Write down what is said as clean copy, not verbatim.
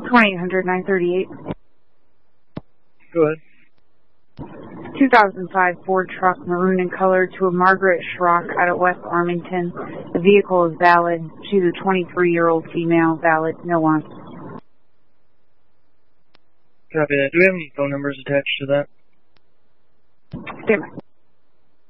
2800-938. Go ahead. 2005 Ford truck, maroon in color, to a Margaret Schrock out of West Armington. The vehicle is valid. She's a 23-year-old female, valid, no wants. Copy that. Do we have any phone numbers attached to that? Stand by.